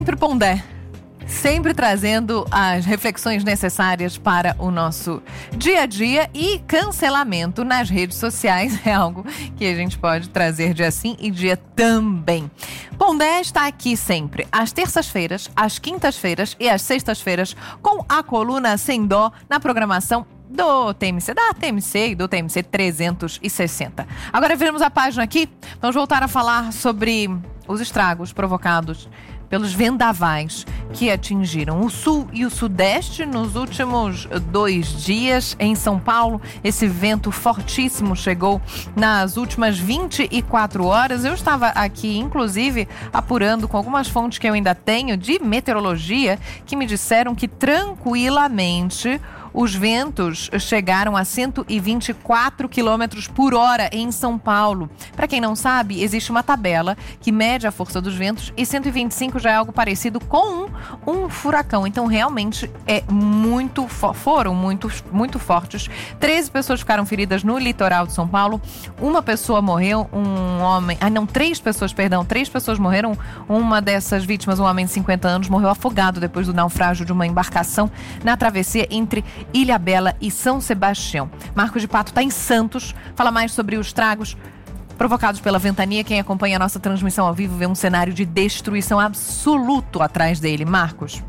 Sempre Pondé, sempre trazendo as reflexões necessárias para o nosso dia a dia, e cancelamento nas redes sociais é algo que a gente pode trazer dia sim e dia também. Pondé está aqui sempre, às terças-feiras, às quintas-feiras e às sextas-feiras, com a coluna Sem Dó na programação do TMC, da TMC e do TMC 360. Agora viramos a página aqui, vamos voltar a falar sobre os estragos provocados pelos vendavais que atingiram o sul e o sudeste nos últimos 2 dias em São Paulo. Esse vento fortíssimo chegou nas últimas 24 horas. Eu estava aqui, inclusive, apurando com algumas fontes que eu ainda tenho de meteorologia, que me disseram que tranquilamente os ventos chegaram a 124 km por hora em São Paulo. Para quem não sabe, existe uma tabela que mede a força dos ventos e 125 já é algo parecido com um furacão. Então, realmente, foram muito fortes. 13 pessoas ficaram feridas no litoral de São Paulo. Uma pessoa morreu, três pessoas morreram. Uma dessas vítimas, um homem de 50 anos, morreu afogado depois do naufrágio de uma embarcação na travessia entre Ilhabela e São Sebastião. Marcos de Pato está em Santos, fala mais sobre os estragos provocados pela ventania. Quem acompanha a nossa transmissão ao vivo vê um cenário de destruição absoluto atrás dele. Marcos.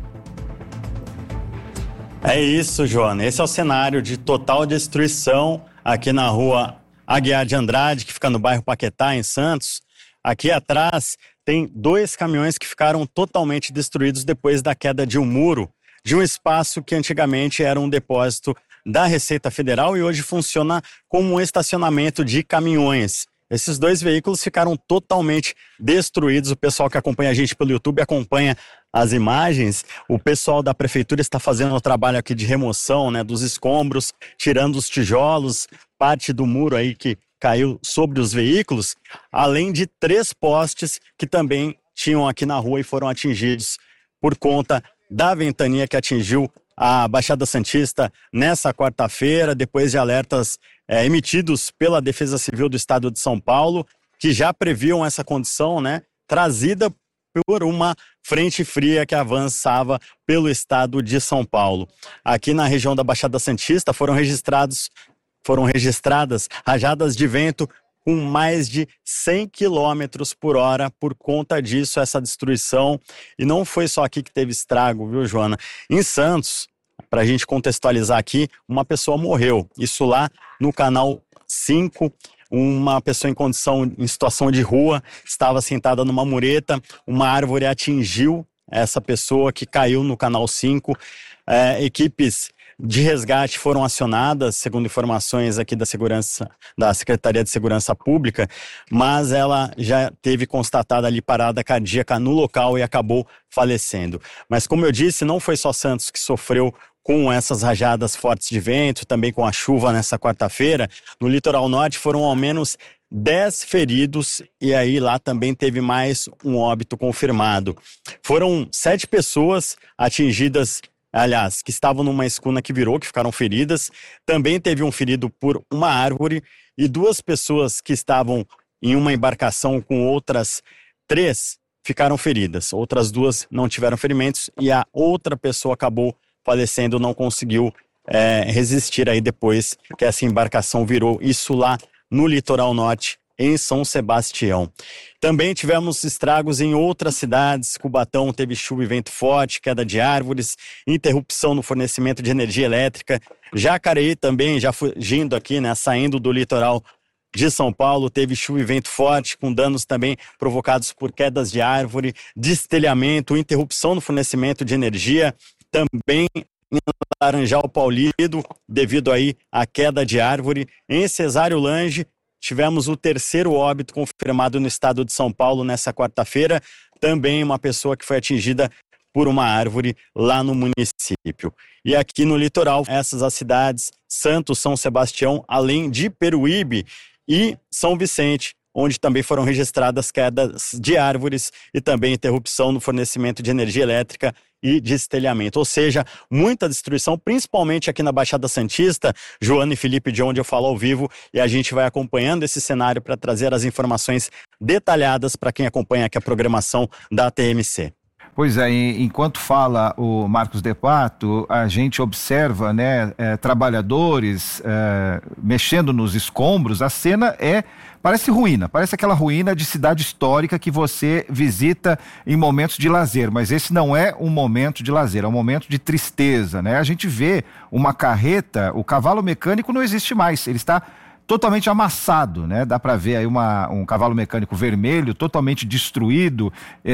É isso, Joana. Esse é o cenário de total destruição aqui na rua Aguiar de Andrade, que fica no bairro Paquetá, em Santos. Aqui atrás tem 2 caminhões que ficaram totalmente destruídos depois da queda de um muro de um espaço que antigamente era um depósito da Receita Federal e hoje funciona como um estacionamento de caminhões. Esses 2 veículos ficaram totalmente destruídos. O pessoal que acompanha a gente pelo YouTube acompanha as imagens. O pessoal da prefeitura está fazendo o trabalho aqui de remoção, dos escombros, tirando os tijolos, parte do muro aí que caiu sobre os veículos, além de 3 postes que também tinham aqui na rua e foram atingidos por conta da ventania que atingiu a Baixada Santista nessa quarta-feira, depois de alertas emitidos pela Defesa Civil do Estado de São Paulo, que já previam essa condição, trazida por uma frente fria que avançava pelo estado de São Paulo. Aqui na região da Baixada Santista foram registradas rajadas de vento com mais de 100 km por hora. Por conta disso, essa destruição. E não foi só aqui que teve estrago, viu, Joana? Em Santos, para a gente contextualizar aqui, uma pessoa morreu. Isso lá no canal 5, uma pessoa em situação de rua, estava sentada numa mureta, uma árvore atingiu essa pessoa que caiu no canal 5. Equipes de resgate foram acionadas, segundo informações aqui da Secretaria de Segurança Pública, mas ela já teve constatada ali parada cardíaca no local e acabou falecendo. Mas como eu disse, não foi só Santos que sofreu com essas rajadas fortes de vento, também com a chuva nessa quarta-feira. No litoral norte foram ao menos 10 feridos e aí lá também teve mais um óbito confirmado. Foram 7 pessoas atingidas, que estavam numa escuna que virou, que ficaram feridas. Também teve um ferido por uma árvore e 2 pessoas que estavam em uma embarcação com outras 3 ficaram feridas. Outras 2 não tiveram ferimentos e a outra pessoa acabou falecendo, não conseguiu resistir aí depois que essa embarcação virou. Isso lá no litoral norte, em São Sebastião. Também tivemos estragos em outras cidades. Cubatão teve chuva e vento forte, queda de árvores, interrupção no fornecimento de energia elétrica. Jacareí também, já fugindo aqui, saindo do litoral de São Paulo, teve chuva e vento forte, com danos também provocados por quedas de árvore, destelhamento, interrupção no fornecimento de energia. Também em Laranjal Paulino, devido aí à queda de árvore. Em Cesário Lange, tivemos o 3º óbito confirmado no estado de São Paulo nessa quarta-feira. Também uma pessoa que foi atingida por uma árvore lá no município. E aqui no litoral, essas as cidades Santos, São Sebastião, além de Peruíbe e São Vicente, onde também foram registradas quedas de árvores e também interrupção no fornecimento de energia elétrica e destelhamento. Ou seja, muita destruição, principalmente aqui na Baixada Santista. Joana e Felipe, de onde eu falo ao vivo, e a gente vai acompanhando esse cenário para trazer as informações detalhadas para quem acompanha aqui a programação da TMC. Pois é, enquanto fala o Marcos De Pato, a gente observa, né, trabalhadores mexendo nos escombros. A cena parece ruína, parece aquela ruína de cidade histórica que você visita em momentos de lazer, mas esse não é um momento de lazer, é um momento de tristeza, né? A gente vê uma carreta, o cavalo mecânico não existe mais, ele está totalmente amassado, né? Dá para ver aí um cavalo mecânico vermelho totalmente destruído,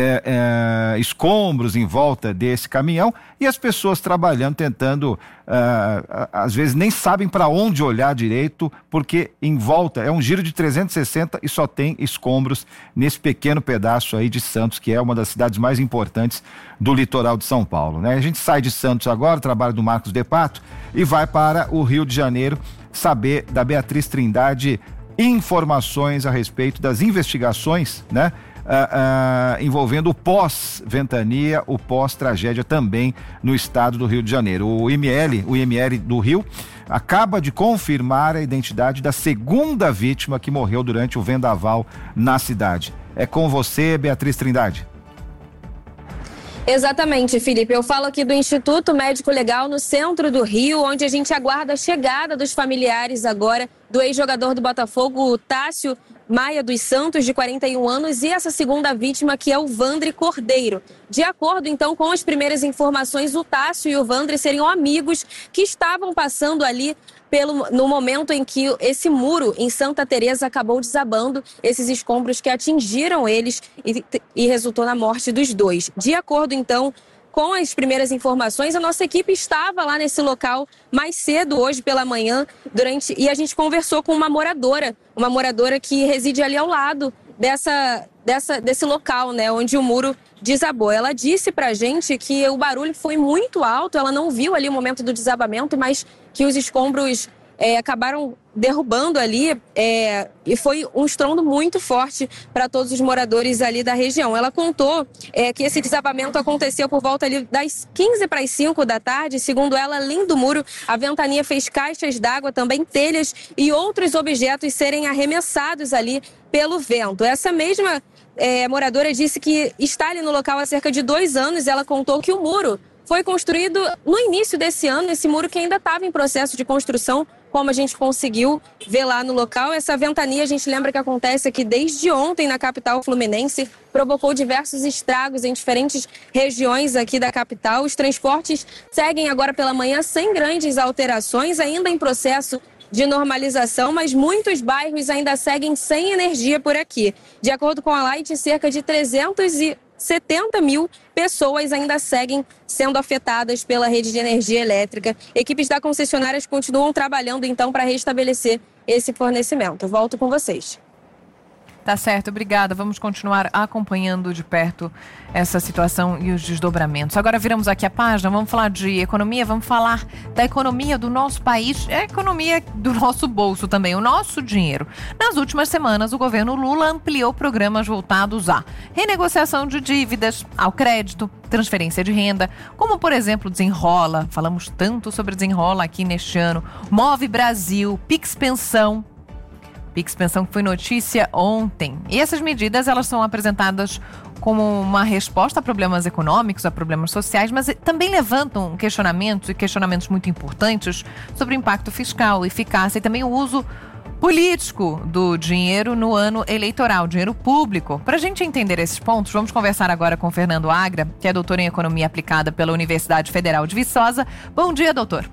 escombros em volta desse caminhão e as pessoas trabalhando, tentando, às vezes nem sabem para onde olhar direito, porque em volta é um giro de 360 e só tem escombros nesse pequeno pedaço aí de Santos, que é uma das cidades mais importantes do litoral de São Paulo, né? A gente sai de Santos agora, trabalho do Marcos De Pato, e vai para o Rio de Janeiro saber da Beatriz Trindade informações a respeito das investigações, né? Envolvendo o pós-ventania, o pós-tragédia também no estado do Rio de Janeiro. O IML do Rio acaba de confirmar a identidade da segunda vítima que morreu durante o vendaval na cidade. É com você, Beatriz Trindade. Exatamente, Felipe. Eu falo aqui do Instituto Médico Legal no centro do Rio, onde a gente aguarda a chegada dos familiares agora do ex-jogador do Botafogo, Tássio Maia dos Santos, de 41 anos, e essa segunda vítima, que é o Vandre Cordeiro. De acordo, então, com as primeiras informações, o Tássio e o Vandre seriam amigos que estavam passando ali no momento em que esse muro em Santa Teresa acabou desabando, esses escombros que atingiram eles e resultou na morte dos dois. De acordo, então, com as primeiras informações, a nossa equipe estava lá nesse local mais cedo hoje pela manhã, e a gente conversou com uma moradora que reside ali ao lado desse local, né, onde o muro desabou. Ela disse pra gente que o barulho foi muito alto, ela não viu ali o momento do desabamento, mas que os escombros acabaram derrubando ali e foi um estrondo muito forte para todos os moradores ali da região. Ela contou que esse desabamento aconteceu por volta ali das 15h45 da tarde. Segundo ela, além do muro, a ventania fez caixas d'água, também telhas e outros objetos serem arremessados ali pelo vento. Essa mesma moradora disse que está ali no local há cerca de 2 anos. Ela contou que o muro foi construído no início desse ano, esse muro que ainda estava em processo de construção, como a gente conseguiu ver lá no local. Essa ventania, a gente lembra que acontece aqui desde ontem na capital fluminense, provocou diversos estragos em diferentes regiões aqui da capital. Os transportes seguem agora pela manhã sem grandes alterações, ainda em processo de normalização, mas muitos bairros ainda seguem sem energia por aqui. De acordo com a Light, cerca de 370 mil pessoas ainda seguem sendo afetadas pela rede de energia elétrica. Equipes da concessionária continuam trabalhando, então, para restabelecer esse fornecimento. Volto com vocês. Tá certo, obrigada. Vamos continuar acompanhando de perto essa situação e os desdobramentos. Agora viramos aqui a página, vamos falar de economia, vamos falar da economia do nosso país, a economia do nosso bolso também, o nosso dinheiro. Nas últimas semanas, o governo Lula ampliou programas voltados à renegociação de dívidas, ao crédito, transferência de renda, como, por exemplo, Desenrola. Falamos tanto sobre Desenrola aqui neste ano. Move Brasil, Pix Pensão que foi notícia ontem. E essas medidas, elas são apresentadas como uma resposta a problemas econômicos, a problemas sociais, mas também levantam questionamentos muito importantes sobre o impacto fiscal, eficácia e também o uso político do dinheiro no ano eleitoral, dinheiro público. Para a gente entender esses pontos, vamos conversar agora com Fernando Agra, que é doutor em Economia Aplicada pela Universidade Federal de Viçosa. Bom dia, doutor.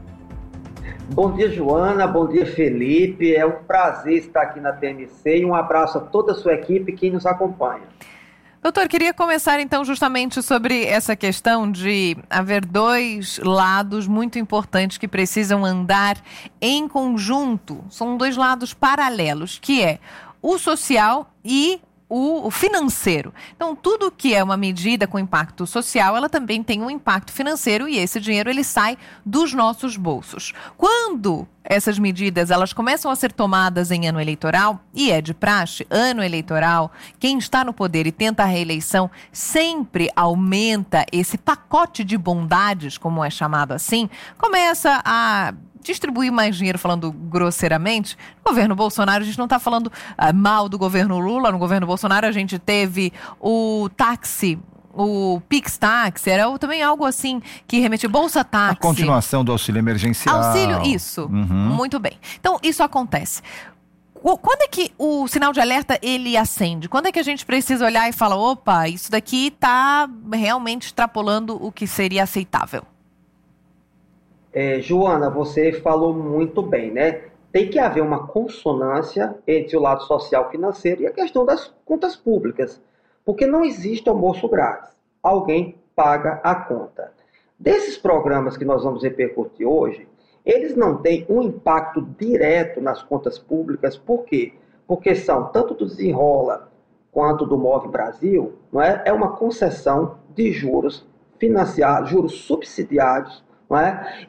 Bom dia, Joana. Bom dia, Felipe. É um prazer estar aqui na TMC e um abraço a toda a sua equipe que nos acompanha. Doutor, queria começar então justamente sobre essa questão de haver 2 lados muito importantes que precisam andar em conjunto. São 2 lados paralelos, que é o social e o financeiro. Então, tudo que é uma medida com impacto social, ela também tem um impacto financeiro e esse dinheiro ele sai dos nossos bolsos. Quando essas medidas elas começam a ser tomadas em ano eleitoral, e é de praxe, ano eleitoral, quem está no poder e tenta a reeleição sempre aumenta esse pacote de bondades, como é chamado assim, começa a distribuir mais dinheiro, falando grosseiramente. No governo Bolsonaro, a gente não está falando mal do governo Lula. No governo Bolsonaro, a gente teve o táxi o Pix Táxi, era também algo assim que remetia Bolsa Táxi. A continuação do auxílio emergencial. Auxílio, isso. Muito bem. Então, isso acontece. Quando é que o sinal de alerta ele acende? Quando é que a gente precisa olhar e falar, opa, isso daqui está realmente extrapolando o que seria aceitável? Joana, você falou muito bem, né? Tem que haver uma consonância entre o lado social financeiro e a questão das contas públicas, porque não existe almoço grátis. Alguém paga a conta. Desses programas que nós vamos repercutir hoje, eles não têm um impacto direto nas contas públicas. Por quê? Porque são tanto do Desenrola quanto do Move Brasil, não é? É uma concessão de juros financiados, juros subsidiados. Não é?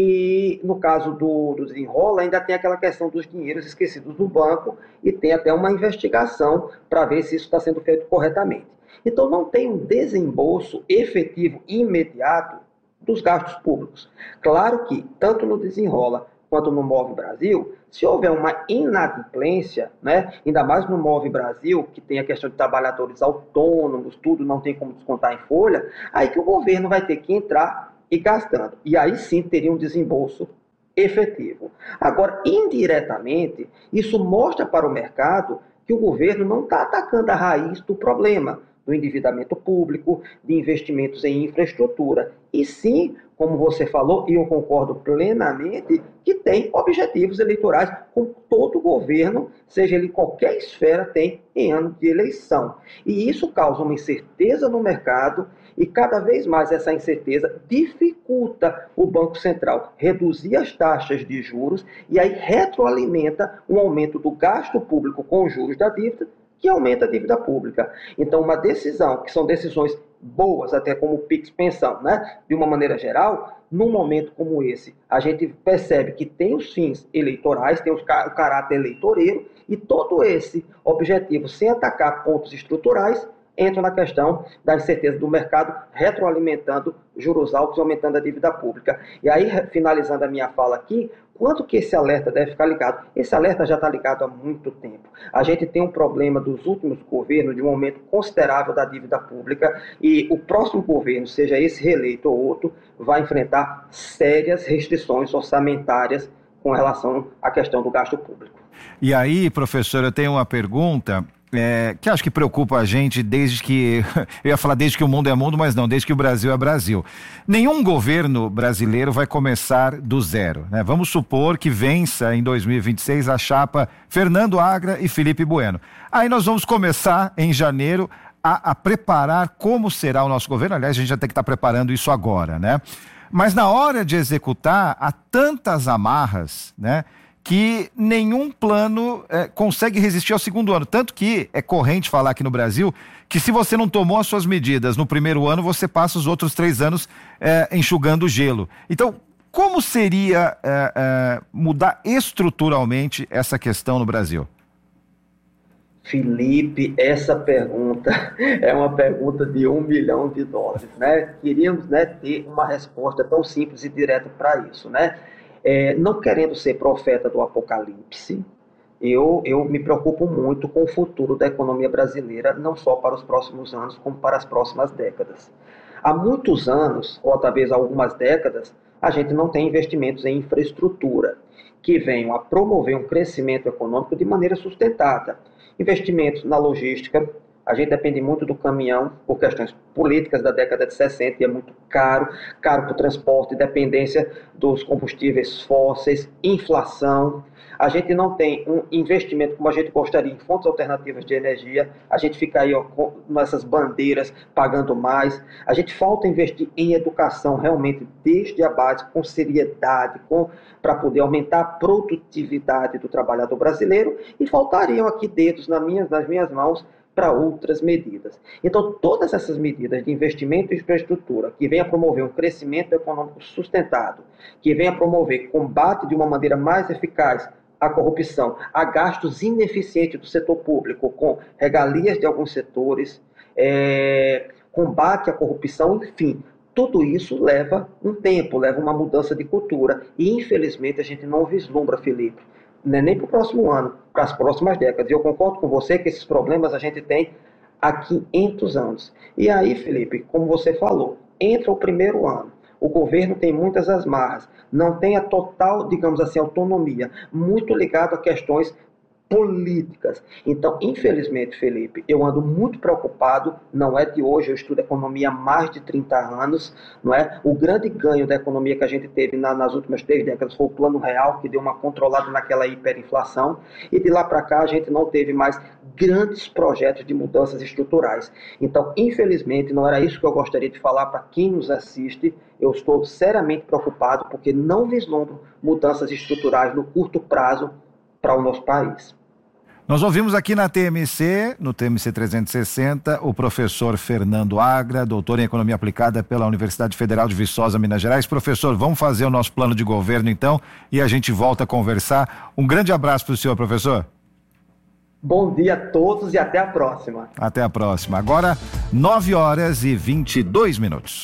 E no caso do Desenrola, ainda tem aquela questão dos dinheiros esquecidos no banco e tem até uma investigação para ver se isso está sendo feito corretamente. Então, não tem um desembolso efetivo imediato dos gastos públicos. Claro que, tanto no Desenrola quanto no Move Brasil, se houver uma inadimplência, né, ainda mais no Move Brasil, que tem a questão de trabalhadores autônomos, tudo não tem como descontar em folha, aí que o governo vai ter que entrar e gastando. E aí sim teria um desembolso efetivo. Agora, indiretamente, isso mostra para o mercado que o governo não está atacando a raiz do problema, do endividamento público, de investimentos em infraestrutura. E sim, como você falou, e eu concordo plenamente, que tem objetivos eleitorais, como todo governo, seja ele em qualquer esfera, tem em ano de eleição. E isso causa uma incerteza no mercado, e cada vez mais essa incerteza dificulta o Banco Central reduzir as taxas de juros e aí retroalimenta um aumento do gasto público com os juros da dívida, que aumenta a dívida pública. Então, uma decisão, que são decisões boas, até como o Pix Pensão, né? De uma maneira geral, num momento como esse, a gente percebe que tem os fins eleitorais, tem o caráter eleitoreiro, e todo esse objetivo, sem atacar pontos estruturais, entra na questão da incerteza do mercado, retroalimentando juros altos e aumentando a dívida pública. E aí, finalizando a minha fala aqui, quanto que esse alerta deve ficar ligado? Esse alerta já está ligado há muito tempo. A gente tem um problema dos últimos governos, de um aumento considerável da dívida pública, e o próximo governo, seja esse reeleito ou outro, vai enfrentar sérias restrições orçamentárias com relação à questão do gasto público. E aí, professor, eu tenho uma pergunta que acho que preocupa a gente desde que, eu ia falar desde que o mundo é mundo, mas não, desde que o Brasil é Brasil. Nenhum governo brasileiro vai começar do zero, né? Vamos supor que vença em 2026 a chapa Fernando Agra e Felipe Bueno. Aí nós vamos começar em janeiro a preparar como será o nosso governo. Aliás, a gente já tem que estar preparando isso agora, né? Mas na hora de executar, há tantas amarras, né, que nenhum plano consegue resistir ao segundo ano. Tanto que é corrente falar aqui no Brasil que se você não tomou as suas medidas no primeiro ano, você passa os outros 3 anos enxugando o gelo. Então, como seria mudar estruturalmente essa questão no Brasil? Felipe, essa pergunta é uma pergunta de $1 milhão, né? Queríamos, né, ter uma resposta tão simples e direta para isso, né? Não querendo ser profeta do apocalipse, eu me preocupo muito com o futuro da economia brasileira, não só para os próximos anos, como para as próximas décadas. Há muitos anos, ou talvez algumas décadas, a gente não tem investimentos em infraestrutura que venham a promover um crescimento econômico de maneira sustentada. Investimentos na logística. A gente depende muito do caminhão por questões políticas da década de 60 e é muito caro para o transporte, dependência dos combustíveis fósseis, inflação. A gente não tem um investimento como a gente gostaria em fontes alternativas de energia. A gente fica aí nessas bandeiras pagando mais. A gente falta investir em educação realmente desde a base, com seriedade, para poder aumentar a produtividade do trabalhador brasileiro, e faltariam aqui dedos nas minhas mãos para outras medidas. Então, todas essas medidas de investimento em infraestrutura, que venham a promover um crescimento econômico sustentado, que venham a promover combate de uma maneira mais eficaz à corrupção, a gastos ineficientes do setor público, com regalias de alguns setores, combate à corrupção, enfim, tudo isso leva um tempo, leva uma mudança de cultura. E, infelizmente, a gente não vislumbra, Felipe, nem para o próximo ano, para as próximas décadas. E eu concordo com você que esses problemas a gente tem há 500 anos. E aí, Felipe, como você falou, entra o primeiro ano, o governo tem muitas amarras, não tem a total, digamos assim, autonomia, muito ligado a questões políticas. Então, infelizmente, Felipe, eu ando muito preocupado, não é de hoje, eu estudo economia há mais de 30 anos, não é? O grande ganho da economia que a gente teve nas últimas 3 décadas foi o Plano Real, que deu uma controlada naquela hiperinflação, e de lá para cá a gente não teve mais grandes projetos de mudanças estruturais. Então, infelizmente, não era isso que eu gostaria de falar para quem nos assiste. Eu estou seriamente preocupado porque não vislumbro mudanças estruturais no curto prazo para o nosso país. Nós ouvimos aqui no TMC 360, o professor Fernando Agra, doutor em Economia Aplicada pela Universidade Federal de Viçosa, Minas Gerais. Professor, vamos fazer o nosso plano de governo então e a gente volta a conversar. Um grande abraço para o senhor, professor. Bom dia a todos e até a próxima. Até a próxima. Agora, 9h22.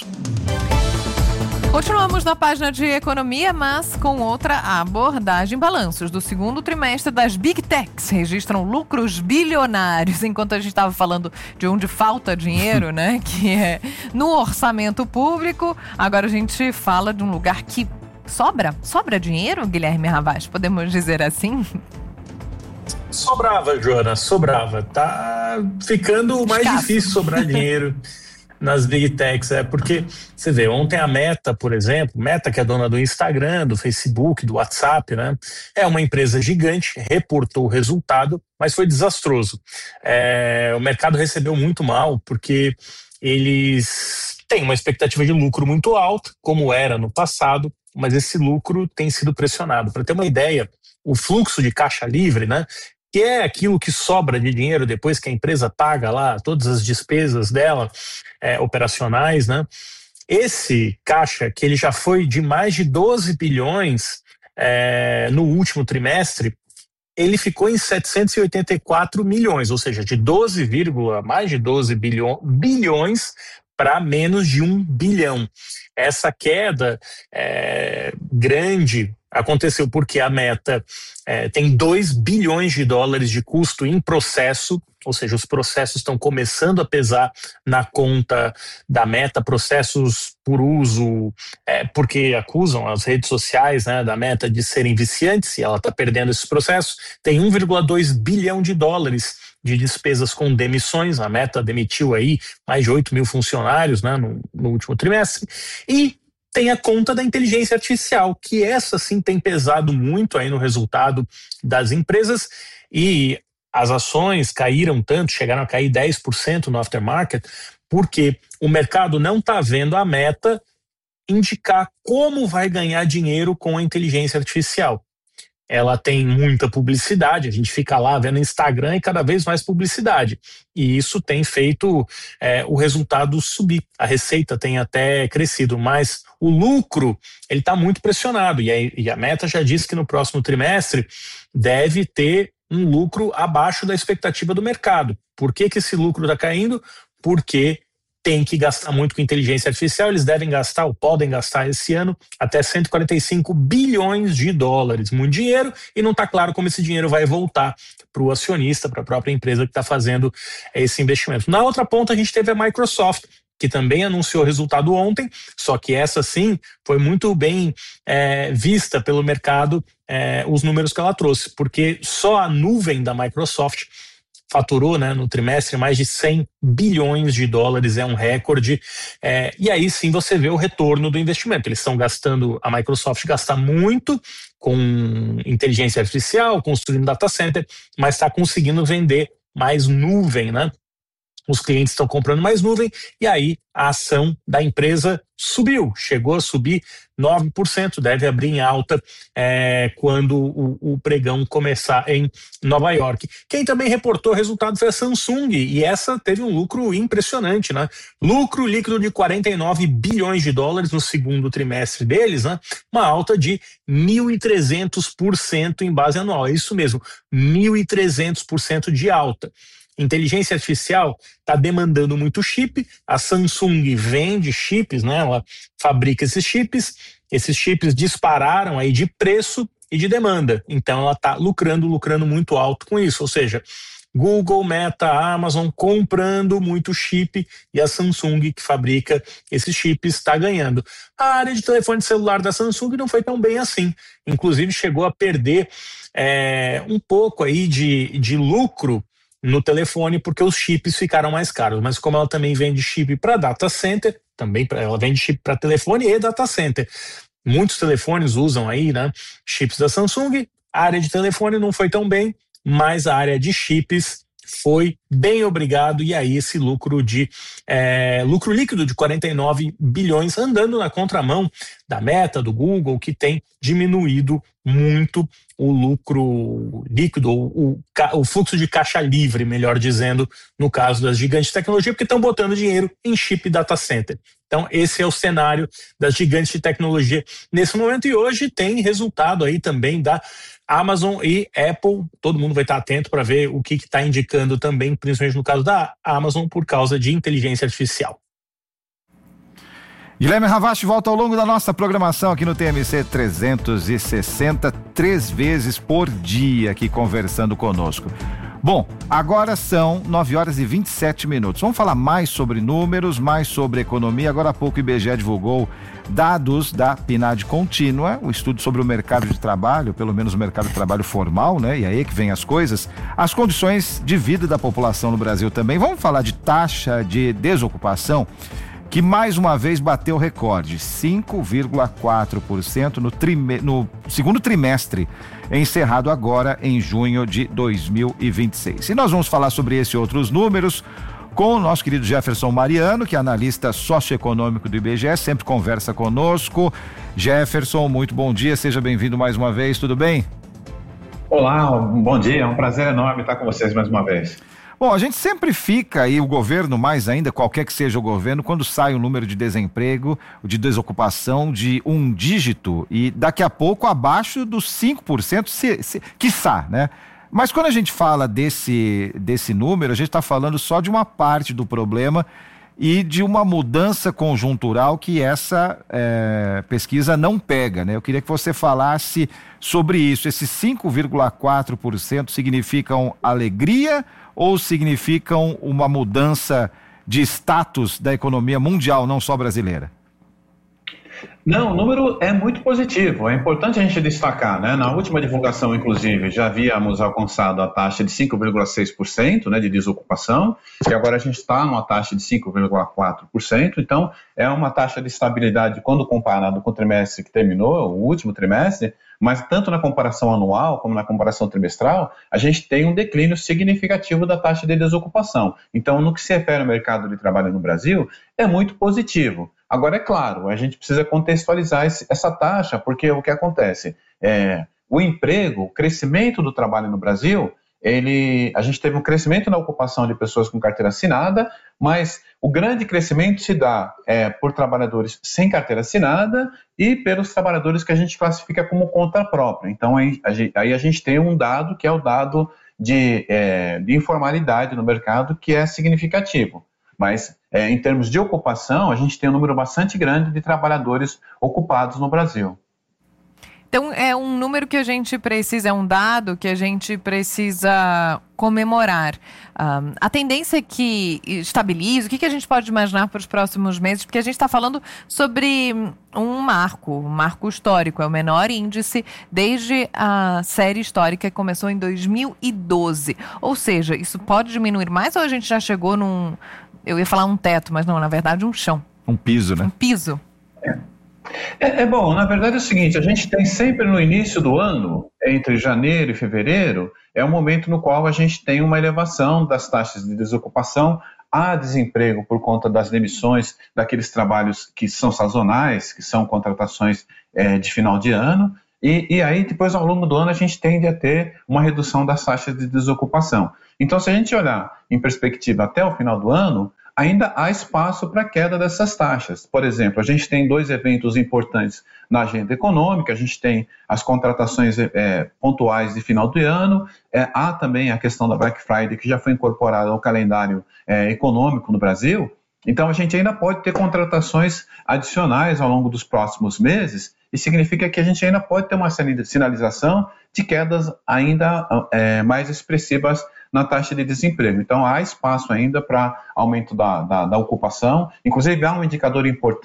Continuamos na página de economia, mas com outra abordagem. Balanços do segundo trimestre das Big Techs registram lucros bilionários. Enquanto a gente estava falando de onde falta dinheiro, né? Que é no orçamento público. Agora a gente fala de um lugar que sobra dinheiro, Guilherme Ravaz? Podemos dizer assim? Sobrava, Joana, sobrava. Tá ficando mais difícil sobrar dinheiro nas Big Techs, porque você vê, ontem a Meta, por exemplo, Meta que é dona do Instagram, do Facebook, do WhatsApp, né? É uma empresa gigante, reportou o resultado, mas foi desastroso. O mercado recebeu muito mal, porque eles têm uma expectativa de lucro muito alta, como era no passado, mas esse lucro tem sido pressionado. Para ter uma ideia, o fluxo de caixa livre, né? Que é aquilo que sobra de dinheiro depois que a empresa paga lá todas as despesas dela, operacionais, né? Esse caixa, que ele já foi de mais de 12 bilhões no último trimestre, ele ficou em 784 milhões, ou seja, de mais de 12 bilhões para menos de 1 bilhão. Essa queda grande aconteceu porque a Meta tem 2 bilhões de dólares de custo em processo, ou seja, os processos estão começando a pesar na conta da Meta, processos por uso, porque acusam as redes sociais, né, da Meta de serem viciantes, e ela está perdendo esses processos. Tem 1,2 bilhão de dólares de despesas com demissões. A Meta demitiu aí mais de 8 mil funcionários, né, no último trimestre. E tem a conta da inteligência artificial, que essa sim tem pesado muito aí no resultado das empresas, e as ações caíram tanto, chegaram a cair 10% no aftermarket, porque o mercado não está vendo a Meta indicar como vai ganhar dinheiro com a inteligência artificial. Ela tem muita publicidade, a gente fica lá vendo Instagram e cada vez mais publicidade, e isso tem feito o resultado subir. A receita tem até crescido, mas o lucro ele está muito pressionado, e a Meta já disse que no próximo trimestre deve ter um lucro abaixo da expectativa do mercado. Por que esse lucro está caindo? Porque tem que gastar muito com inteligência artificial. Eles devem gastar, ou podem gastar esse ano, até 145 bilhões de dólares. Muito dinheiro, e não está claro como esse dinheiro vai voltar para o acionista, para a própria empresa que está fazendo esse investimento. Na outra ponta, a gente teve a Microsoft, que também anunciou resultado ontem, só que essa sim foi muito bem vista pelo mercado, os números que ela trouxe, porque só a nuvem da Microsoft faturou, né, no trimestre mais de 100 bilhões de dólares, é um recorde, e aí sim você vê o retorno do investimento. Eles estão gastando, a Microsoft gasta muito com inteligência artificial, construindo data center, mas está conseguindo vender mais nuvem, né? Os clientes estão comprando mais nuvem, e aí a ação da empresa subiu, chegou a subir 9%, deve abrir em alta quando o pregão começar em Nova York. Quem também reportou o resultado foi a Samsung, e essa teve um lucro impressionante, né? Lucro líquido de 49 bilhões de dólares no segundo trimestre deles, né? Uma alta de 1.300% em base anual, é isso mesmo, 1.300% de alta. Inteligência artificial está demandando muito chip, a Samsung vende chips, né? Ela fabrica esses chips dispararam aí de preço e de demanda, então ela está lucrando muito alto com isso, ou seja, Google, Meta, Amazon comprando muito chip e a Samsung, que fabrica esses chips, está ganhando. A área de telefone celular da Samsung não foi tão bem assim. Inclusive chegou a perder um pouco aí de lucro no telefone, porque os chips ficaram mais caros. Mas como ela também vende chip para data center, ela vende chip para telefone e data center. Muitos telefones usam aí, né, chips da Samsung. A área de telefone não foi tão bem, mas a área de chips foi bem, obrigado, e aí esse lucro líquido de 49 bilhões, andando na contramão da Meta, do Google, que tem diminuído muito o lucro líquido, o fluxo de caixa livre, melhor dizendo, no caso das gigantes de tecnologia, porque estão botando dinheiro em chip data center. Então esse é o cenário das gigantes de tecnologia nesse momento, e hoje tem resultado aí também da Amazon e Apple. Todo mundo vai estar atento para ver o que está indicando também, principalmente no caso da Amazon, por causa de inteligência artificial. Guilherme Ravache volta ao longo da nossa programação aqui no TMC 360, 3 vezes por dia aqui conversando conosco. Bom, agora são 9h27. Vamos falar mais sobre números, mais sobre economia. Agora há pouco o IBGE divulgou dados da PNAD contínua, o estudo sobre o mercado de trabalho, pelo menos o mercado de trabalho formal, né? E aí que vem as coisas, as condições de vida da população no Brasil também. Vamos falar de taxa de desocupação, que mais uma vez bateu recorde, 5,4% no segundo trimestre, encerrado agora em junho de 2026. E nós vamos falar sobre esse e outros números com o nosso querido Jefferson Mariano, que é analista socioeconômico do IBGE, sempre conversa conosco. Jefferson, muito bom dia, seja bem-vindo mais uma vez, tudo bem? Olá, bom dia, é um prazer enorme estar com vocês mais uma vez. Bom, a gente sempre fica, e o governo mais ainda, qualquer que seja o governo, quando sai o número de desemprego, de desocupação de 1 dígito, e daqui a pouco abaixo dos 5%, quiçá, né? Mas quando a gente fala desse número, a gente está falando só de uma parte do problema e de uma mudança conjuntural que essa pesquisa não pega, né? Eu queria que você falasse sobre isso. Esses 5,4% significam alegria ou significam uma mudança de status da economia mundial, não só brasileira? Não, o número é muito positivo, é importante a gente destacar, né? Na última divulgação, inclusive, já havíamos alcançado a taxa de 5,6%, né, de desocupação, e agora a gente está numa taxa de 5,4%, então é uma taxa de estabilidade quando comparado com o trimestre que terminou, o último trimestre, mas tanto na comparação anual como na comparação trimestral, a gente tem um declínio significativo da taxa de desocupação. Então, no que se refere ao mercado de trabalho no Brasil, é muito positivo. Agora, é claro, a gente precisa contextualizar essa taxa, porque o que acontece? O emprego, o crescimento do trabalho no Brasil, a gente teve um crescimento na ocupação de pessoas com carteira assinada, mas o grande crescimento se dá por trabalhadores sem carteira assinada e pelos trabalhadores que a gente classifica como conta própria. Então, aí a gente tem um dado que é o dado de informalidade no mercado, que é significativo. Mas, em termos de ocupação, a gente tem um número bastante grande de trabalhadores ocupados no Brasil. Então, é um número que a gente precisa, é um dado que a gente precisa comemorar. A tendência é que estabilize, o que a gente pode imaginar para os próximos meses? Porque a gente está falando sobre um marco histórico, é o menor índice desde a série histórica que começou em 2012. Ou seja, isso pode diminuir mais ou a gente já chegou eu ia falar um teto, mas não, na verdade um chão. Um piso, né? Um piso. Bom, na verdade é o seguinte, a gente tem sempre no início do ano, entre janeiro e fevereiro, é um momento no qual a gente tem uma elevação das taxas de desocupação, há desemprego por conta das demissões daqueles trabalhos que são sazonais, que são contratações de final de ano, e aí depois ao longo do ano a gente tende a ter uma redução das taxas de desocupação. Então, se a gente olhar em perspectiva até o final do ano, ainda há espaço para a queda dessas taxas. Por exemplo, a gente tem 2 eventos importantes na agenda econômica, a gente tem as contratações pontuais de final do ano, há também a questão da Black Friday, que já foi incorporada ao calendário econômico no Brasil. Então, a gente ainda pode ter contratações adicionais ao longo dos próximos meses, e significa que a gente ainda pode ter uma sinalização de quedas ainda mais expressivas na taxa de desemprego. Então, há espaço ainda para aumento da ocupação. Inclusive, há um indicador importante